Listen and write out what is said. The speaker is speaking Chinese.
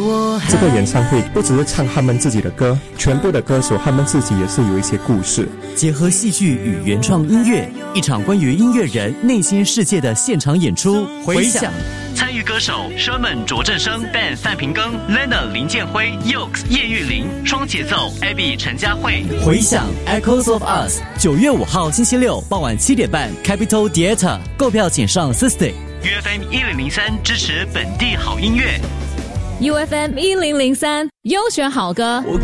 这个演唱会不只是唱他们自己的歌，全部的歌手他们自己也是有一些故事， 结合戏剧与原创音乐，一场关于音乐人内心世界的现场演出。回响参与歌手 Sherman 卓振生、Ben 范平庚、Lena 林建辉、Yokes 叶玉玲、双节奏 Abby 陈佳慧。回响 Echoes of Us， 9月5号星期六傍晚7点半 Capital Theatre， 购票请上 System。UFM 1003支持本地好音乐。 UFM 1003优选好歌。